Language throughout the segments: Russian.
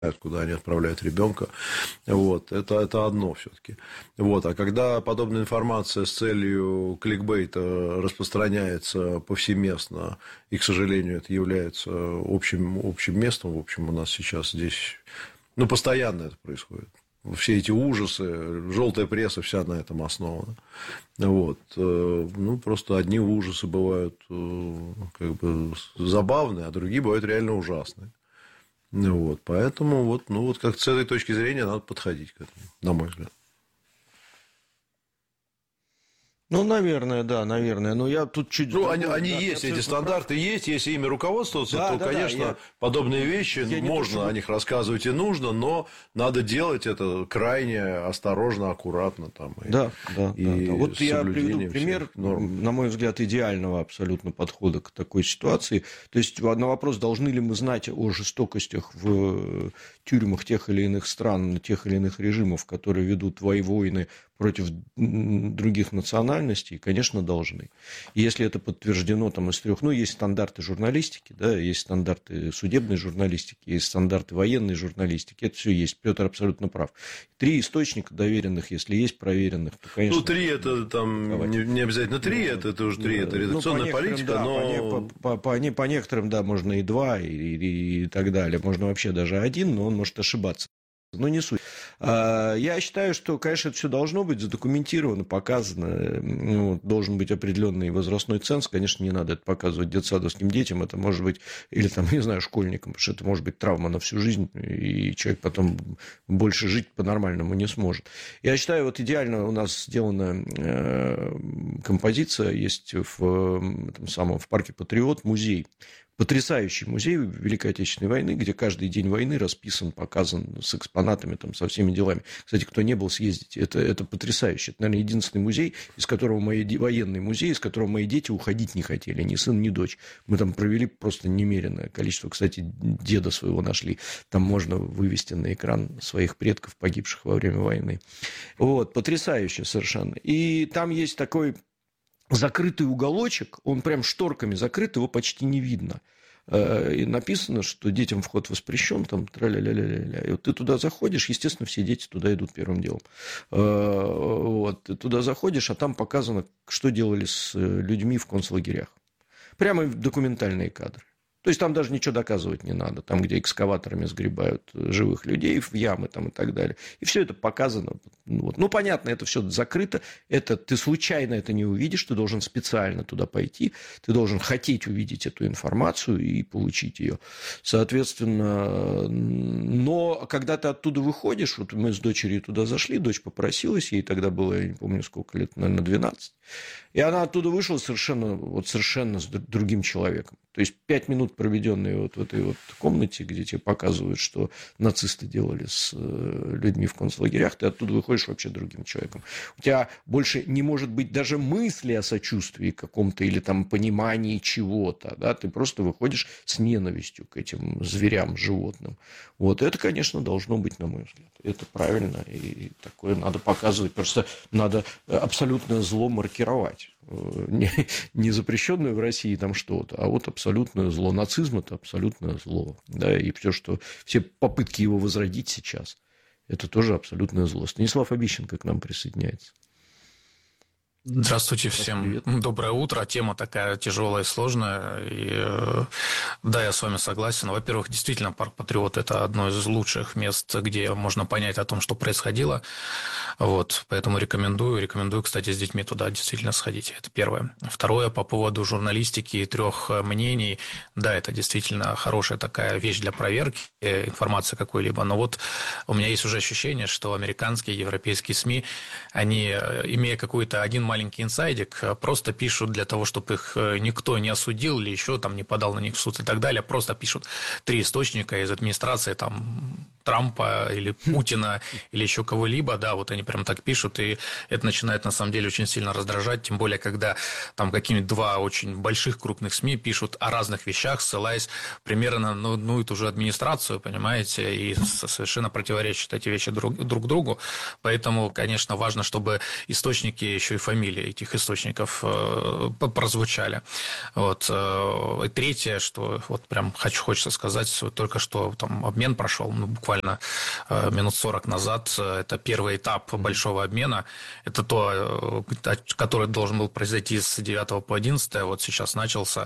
куда они отправляют ребенка. Вот. Это одно все-таки. Вот. А когда подобная информация с целью кликбейта распространяется повсеместно, и, к сожалению, это является общим местом, в общем, у нас сейчас здесь постоянно это происходит. Все эти ужасы, желтая пресса вся на этом основана. Вот. Просто одни ужасы бывают забавные, а другие бывают реально ужасные. Вот. Поэтому как с этой точки зрения надо подходить к этому, на мой взгляд. Наверное, да, наверное. Но я тут чуть... Они есть, эти стандарты есть, если ими руководствоваться, то, конечно, подобные вещи, можно о них рассказывать и нужно, но надо делать это крайне осторожно, аккуратно. Вот я приведу пример, на мой взгляд, идеального абсолютно подхода к такой ситуации. То есть, на вопрос, должны ли мы знать о жестокостях в тюрьмах тех или иных стран, тех или иных режимов, которые ведут войны против других национальностей, конечно, должны. И если это подтверждено из 3... есть стандарты журналистики, да, есть стандарты судебной журналистики, есть стандарты военной журналистики, это все есть. Петр абсолютно прав. 3 источника доверенных, если есть проверенных, то, конечно... 3 это не обязательно 3, это уже 3, это редакционная политика, но... По некоторым, да, можно и 2, и так далее. Можно вообще даже 1, но он может ошибаться. Но не суть. Я считаю, что, конечно, это все должно быть задокументировано, показано. Должен быть определенный возрастной ценз. Конечно, не надо это показывать детсадовским детям. Это может быть, или не знаю, школьникам, потому что это может быть травма на всю жизнь, и человек потом больше жить по-нормальному не сможет. Я считаю, идеально у нас сделана композиция, есть в парке Патриот музей. Потрясающий музей Великой Отечественной войны, где каждый день войны расписан, показан с экспонатами, со всеми делами. Кстати, кто не был, съездите. Это потрясающе. Это, наверное, единственный музей, военный музей, из которого мои дети уходить не хотели. Ни сын, ни дочь. Мы там провели просто немеренное количество. Кстати, деда своего нашли. Там можно вывести на экран своих предков, погибших во время войны. Потрясающе совершенно. И там есть такой... закрытый уголочек, он прям шторками закрыт, его почти не видно. И написано, что детям вход воспрещен, тра-ля-ля-ля-ля. И ты туда заходишь, естественно, все дети туда идут первым делом. Ты туда заходишь, а там показано, что делали с людьми в концлагерях. Прямо документальные кадры. То есть, там даже ничего доказывать не надо. Там, где экскаваторами сгребают живых людей в ямы и так далее. И все это показано. Понятно, это все закрыто. Ты случайно это не увидишь. Ты должен специально туда пойти. Ты должен хотеть увидеть эту информацию и получить ее. Соответственно, но когда ты оттуда выходишь, мы с дочерью туда зашли, дочь попросилась, ей тогда было, я не помню, сколько лет, наверное, 12. И она оттуда вышла совершенно с другим человеком. То есть 5 минут, проведенные в этой комнате, где тебе показывают, что нацисты делали с людьми в концлагерях, ты оттуда выходишь вообще другим человеком. У тебя больше не может быть даже мысли о сочувствии каком-то или понимании чего-то. Да? Ты просто выходишь с ненавистью к этим зверям, животным. Это, конечно, должно быть, на мой взгляд. Это правильно, и такое надо показывать. Просто надо абсолютное зло маркировать. Не запрещенное в России что-то, а абсолютное зло. Нацизм – это абсолютное зло. Да, и все попытки его возродить сейчас – это тоже абсолютное зло. Станислав Обищенко к нам присоединяется. Здравствуйте всем. Доброе утро. Тема такая тяжелая и сложная. И, да, я с вами согласен. Во-первых, действительно, парк Патриот – это одно из лучших мест, где можно понять о том, что происходило. Поэтому рекомендую, кстати, с детьми туда действительно сходить. Это первое. Второе, по поводу журналистики и 3 мнений. Да, это действительно хорошая такая вещь для проверки информации какой-либо. Но у меня есть уже ощущение, что американские, европейские СМИ, они, имея какой-то один маленький инсайдик, просто пишут для того, чтобы их никто не осудил или еще не подал на них в суд и так далее, просто пишут 3 источника из администрации Трампа или Путина или еще кого-либо, да, вот они прям так пишут, и это начинает на самом деле очень сильно раздражать, тем более, когда там какие-нибудь два очень больших крупных СМИ пишут о разных вещах, ссылаясь примерно на одну и ту же администрацию, понимаете, и совершенно противоречат эти вещи друг другу, поэтому, конечно, важно, чтобы источники, еще и фамилии этих источников прозвучали. Вот. И третье, что вот прям хочется сказать, вот только что там обмен прошел, буквально минут 40 назад, это первый этап большого обмена, это то, который должен был произойти с 9 по 11, вот сейчас начался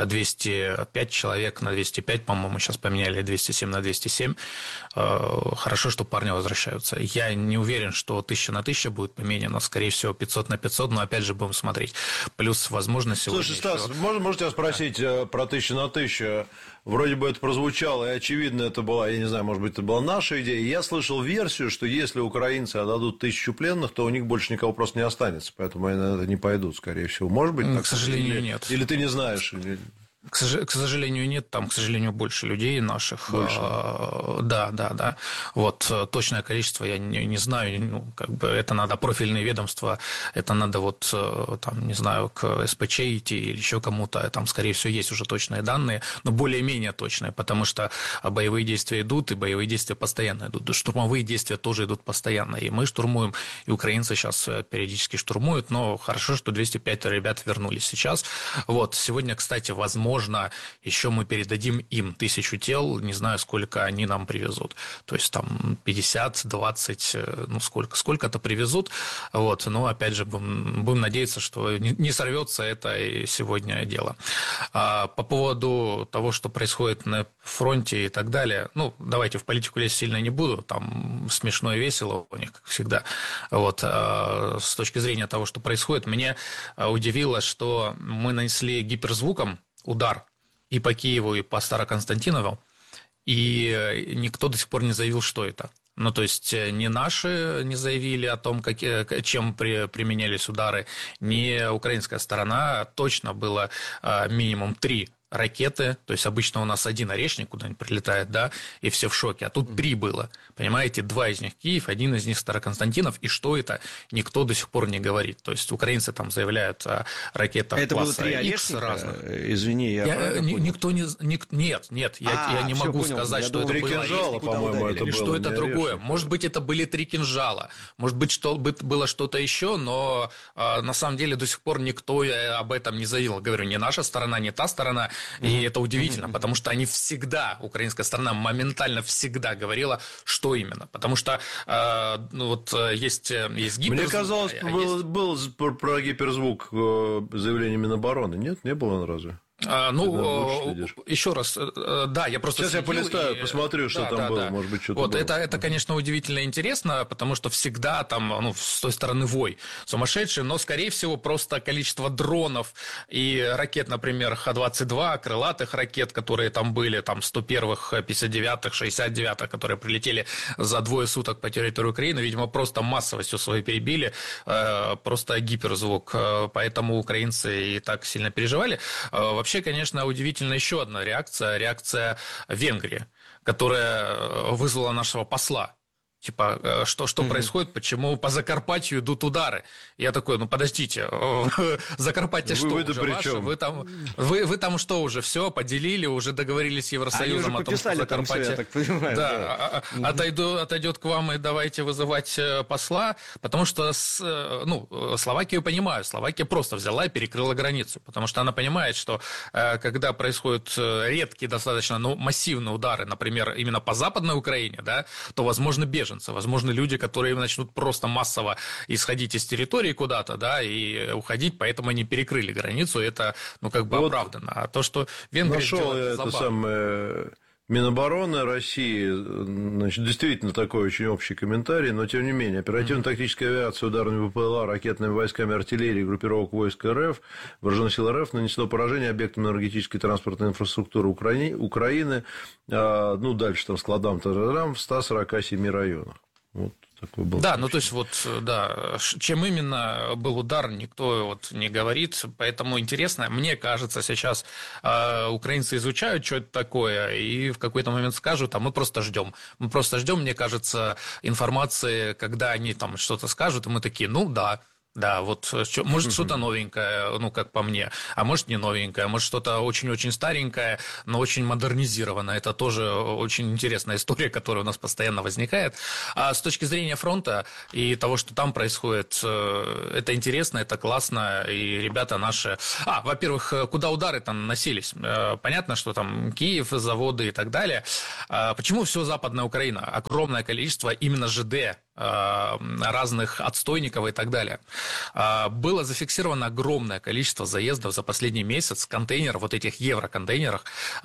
205 человек на 205, по-моему, сейчас поменяли 207 на 207. Хорошо, что парни возвращаются. Я не уверен, что 1000 на 1000 будет поменяно, скорее всего, 500 на 500, но опять же будем смотреть. Плюс, возможно, сегодня... Слушай, Стас, можно тебя спросить про 1000 на 1000? Вроде бы это прозвучало, и очевидно, это была, я не знаю, может быть, это была наша идея. Я слышал версию, что если украинцы отдадут 1000 пленных, то у них больше никого просто не останется, поэтому они на это не пойдут, скорее всего. Может быть, так? К сожалению, нет. Или ты не знаешь? К сожалению, нет. Там, к сожалению, больше людей наших. Больше. Да. Вот точное количество я не знаю. Ну, как бы это надо профильные ведомства, это надо вот там, не знаю, к СПЧ идти или еще кому-то. Там, скорее всего, есть уже точные данные, но более-менее точные, потому что боевые действия идут, и боевые действия постоянно идут. Штурмовые действия тоже идут постоянно. И мы штурмуем, и украинцы сейчас периодически штурмуют, но хорошо, что 205 ребят вернулись сейчас. Вот. Сегодня, кстати, возможно, еще мы передадим им 1000 тел, не знаю, сколько они нам привезут. То есть там 50, 20, ну сколько-то привезут. Вот. Но опять же, будем надеяться, что не сорвется это и сегодня дело. А по поводу того, что происходит на фронте и так далее, ну, давайте в политику лезть сильно не буду, там смешно и весело у них, как всегда. Вот. А с точки зрения того, что происходит, меня удивило, что мы нанесли гиперзвуком удар и по Киеву, и по Староконстантинову, и никто до сих пор не заявил, что это. Ну, то есть, ни наши не заявили о том, чем применялись удары, ни украинская сторона. Точно было минимум 3 ракеты, то есть обычно у нас один орешник куда-нибудь прилетает, да, и все в шоке, а тут 3 было, понимаете, 2 из них Киев, 1 из них Староконстантинов, и что это, никто до сих пор не говорит, то есть украинцы там заявляют о ракетах это класса было 3 X разных. Извини, никто не... Нет, я не могу понял, сказать, что это 3 было кинжала, по-моему, это было. Что это другое, может быть, это были 3 кинжала, может быть, было что-то еще, но на самом деле до сих пор никто об этом не заявил, говорю, не наша сторона, не та сторона. И это удивительно, потому что они всегда, украинская сторона моментально всегда говорила, что именно. Потому что вот есть гиперзвук. Мне казалось, был про гиперзвук заявление Минобороны. Нет, не было разве? Еще раз, да, я просто... Сейчас я полистаю, посмотрю, что там было, может быть, что-то вот, было. Это, конечно, удивительно интересно, потому что всегда там, с той стороны вой сумасшедший, но, скорее всего, просто количество дронов и ракет, например, Х-22, крылатых ракет, которые там были, там, 101-х, 59-х, 69-х, которые прилетели за 2 суток по территории Украины, видимо, просто массовостью своей перебили, просто гиперзвук, поэтому украинцы и так сильно переживали. Вообще, конечно, удивительна еще одна реакция Венгрии, которая вызвала нашего посла. Типа, что происходит, почему по Закарпатью идут удары? Я такой, подождите, Закарпатье что, уже ваше? Вы там что, уже все, поделили, уже договорились с Евросоюзом о том, что Закарпатье... я так понимаю. Да, отойдет к вам и давайте вызывать посла, потому что, Словакию понимаю, Словакия просто взяла и перекрыла границу, потому что она понимает, что когда происходят редкие достаточно, массивные удары, например, именно по Западной Украине, да, то, возможно, беженцы. Возможно, люди, которые начнут просто массово исходить из территории куда-то, да, и уходить, поэтому они перекрыли границу, это, оправдано. А то, что Венгрия нашел я это самое... Минобороны России, значит, действительно такой очень общий комментарий, но тем не менее, оперативно-тактическая авиация, ударными ВПЛА, ракетными войсками артиллерии, группировок войск РФ, вооруженных сил РФ нанесло поражение объектам энергетической и транспортной инфраструктуры Украины, дальше там складам в 147 районах. Вот такой был. Да, то есть чем именно был удар, никто не говорит, поэтому интересно. Мне кажется, сейчас украинцы изучают, что это такое, и в какой-то момент скажут, а мы просто ждем. Мы просто ждем, мне кажется, информации, когда они там что-то скажут, и мы такие, да, может, что-то новенькое, как по мне, а может, не новенькое, может, что-то очень-очень старенькое, но очень модернизировано. Это тоже очень интересная история, которая у нас постоянно возникает. А с точки зрения фронта и того, что там происходит, это интересно, это классно, и ребята наши... во-первых, куда удары там наносились? Понятно, что там Киев, заводы и так далее. Почему все Западная Украина? Огромное количество именно ЖД, разных отстойников и так далее. Было зафиксировано огромное количество заездов за последний месяц контейнеров, вот этих евроконтейнерах,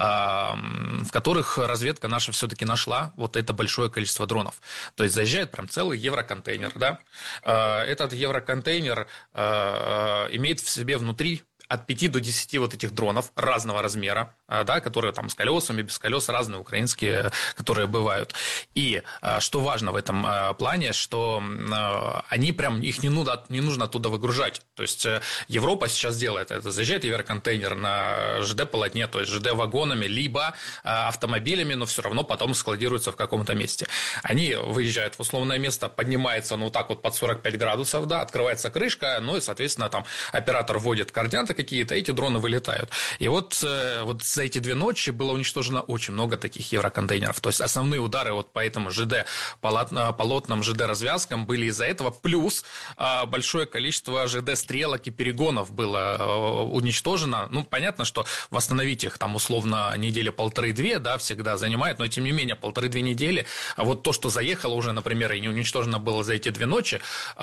в которых разведка наша все-таки нашла вот это большое количество дронов. То есть заезжает прям целый евроконтейнер, да? Этот евроконтейнер имеет в себе внутри от 5 до 10 вот этих дронов разного размера, да, которые там с колесами, без колес, разные украинские, которые бывают. И что важно в этом плане, что они прям, их не нужно оттуда выгружать. То есть Европа сейчас делает это. Заезжает евроконтейнер на ЖД-полотне, то есть ЖД-вагонами, либо автомобилями, но все равно потом складируются в каком-то месте. Они выезжают в условное место, поднимается, так вот под 45 градусов, да, открывается крышка, и, соответственно, там оператор вводит координаты какие-то, эти дроны вылетают. И вот за эти 2 ночи было уничтожено очень много таких евроконтейнеров. То есть основные удары вот по этому ЖД-полотнам, ЖД-развязкам были из-за этого, плюс большое количество ЖД-стрелок и перегонов было уничтожено. Понятно, что восстановить их там условно недели 1,5-2, да, всегда занимает, но тем не менее 1,5-2 недели. А вот то, что заехало уже, например, и не уничтожено было за эти 2 ночи,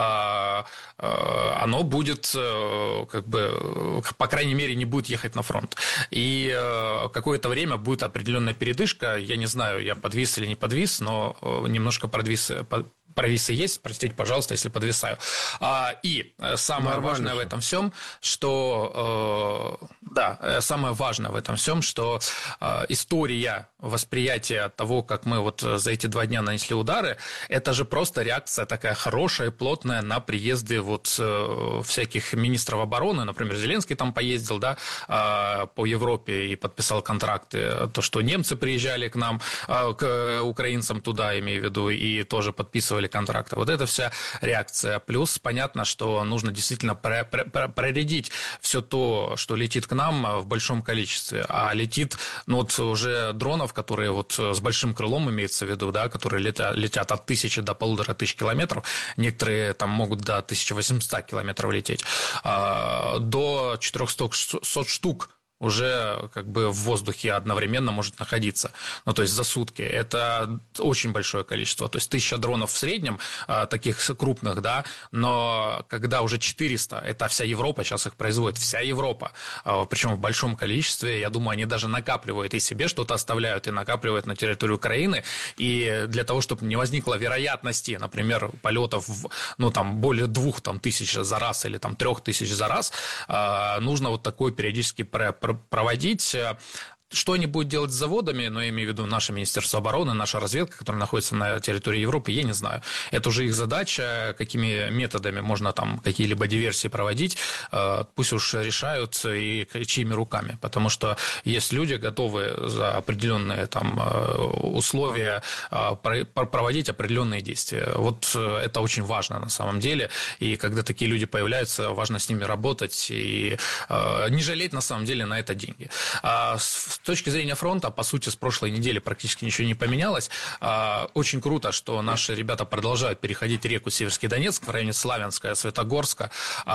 оно будет по крайней мере, не будет ехать на фронт. И какое-то время будет определенная передышка. Я не знаю, я подвис или не подвис, но немножко провисы есть, простите, пожалуйста, если подвисаю. И самое важное в этом всем, что история восприятия того, как мы вот за эти 2 дня нанесли удары, это же просто реакция такая хорошая и плотная на приезды вот всяких министров обороны, например, Зеленский там поездил, да, по Европе и подписал контракты, то, что немцы приезжали к нам, к украинцам туда, имею в виду, и тоже подписывали контракты. Вот это вся реакция. Плюс понятно, что нужно действительно проредить все то, что летит к нам в большом количестве. А летит, уже дронов, которые вот с большим крылом имеется в виду, да, которые летят от 1000 до 1500 километров. Некоторые там могут до 1800 километров лететь. До 400 штук уже в воздухе одновременно может находиться. То есть за сутки. Это очень большое количество. То есть 1000 дронов в среднем, таких крупных, да, но когда уже 400, это вся Европа сейчас их производит. Вся Европа. Причем в большом количестве. Я думаю, они даже накапливают и себе что-то оставляют, и накапливают на территории Украины. И для того, чтобы не возникло вероятности, например, полетов, более 2000 за раз или 3000 за раз, нужно вот такое периодически проводить. Что они будут делать с заводами, я имею в виду наше Министерство обороны, наша разведка, которая находится на территории Европы, я не знаю. Это уже их задача, какими методами можно там какие-либо диверсии проводить, пусть уж решают и чьими руками, потому что есть люди, готовые за определенные там условия проводить определенные действия. Вот это очень важно на самом деле, и когда такие люди появляются, важно с ними работать и не жалеть на самом деле на это деньги. С точки зрения фронта, по сути, с прошлой недели практически ничего не поменялось. Очень круто, что наши ребята продолжают переходить реку Северский Донецк в районе Славянска, Светогорска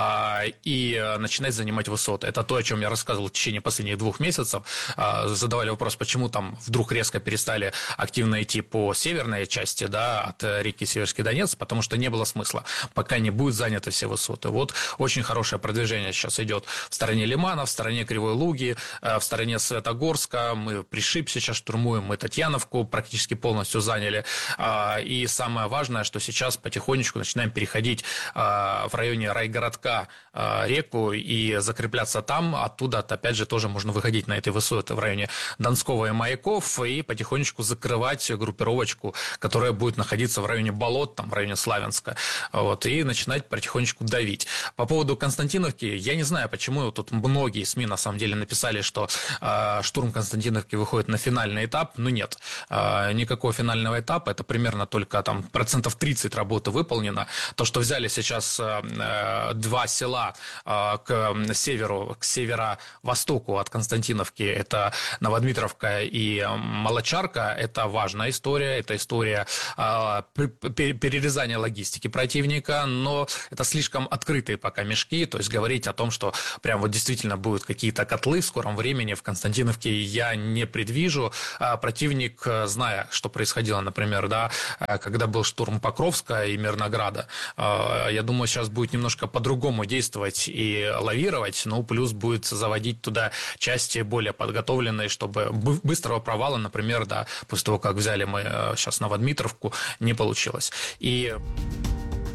и начинать занимать высоты. Это то, о чем я рассказывал в течение последних 2 месяцев. Задавали вопрос, почему там вдруг резко перестали активно идти по северной части, да, от реки Северский Донецк, потому что не было смысла, пока не будут заняты все высоты. Вот очень хорошее продвижение сейчас идет в стороне Лимана, в стороне Кривой Луги, в стороне Светогорска, Краматорска, мы Пришиб сейчас штурмуем, мы Татьяновку практически полностью заняли. И самое важное, что сейчас потихонечку начинаем переходить в районе райгородка реку и закрепляться там. Оттуда, опять же, тоже можно выходить на этой высоте в районе Донского и Маяков и потихонечку закрывать группировочку, которая будет находиться в районе Болот, там, в районе Славянска, вот, и начинать потихонечку давить. По поводу Константиновки, я не знаю, почему тут многие СМИ на самом деле написали, что штурм Константиновки выходит на финальный этап. Ну нет, никакого финального этапа, это примерно только там 30% работы выполнено. То, что взяли сейчас два села к северу, к северо-востоку от Константиновки, это Новодмитровка и Молочарка, это важная история, это история перерезания логистики противника, но это слишком открытые пока мешки, то есть говорить о том, что прям вот действительно будут какие-то котлы в скором времени в Константиновке, я не предвижу. Противник, зная, что происходило, например, да, когда был штурм Покровска и Мирнограда, я думаю, сейчас будет немножко по-другому действовать и лавировать, ну, плюс будет заводить туда части более подготовленные, чтобы быстрого провала, например, да, после того, как взяли мы сейчас Новодмитровку, не получилось. И